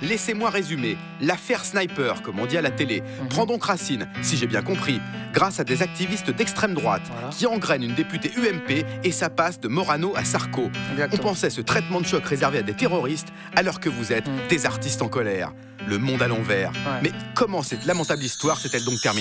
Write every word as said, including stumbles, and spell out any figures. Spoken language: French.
laissez-moi résumer. L'affaire Sniper, comme on dit à la télé, Mhm. prend donc racine, si j'ai bien compris, grâce à des activistes d'extrême droite Voilà. qui engrainent une députée U M P et ça passe de Morano à Sarko. On Exactement. pensait ce traitement de choc réservé à des terroristes alors que vous êtes Mhm. des artistes en colère. Le monde à l'envers. Ouais. Mais comment cette lamentable histoire s'est-elle donc terminée ?